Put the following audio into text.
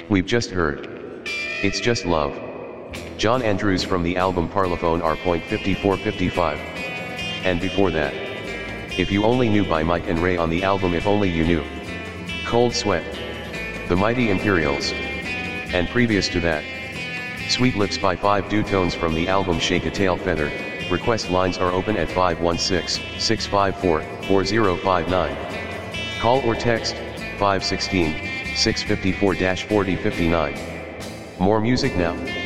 We've just heard It's Just Love, John Andrews from the album Parlophone R.5455. And before that, If You Only Knew by Mike and Ray on the album If Only You Knew, Cold Sweat, The Mighty Imperials. And previous to that, Sweet Lips by 5 Dutones from the album Shake a Tail Feather. Request lines are open at 516-654-4059. Call or text 516-654-4059. More music now.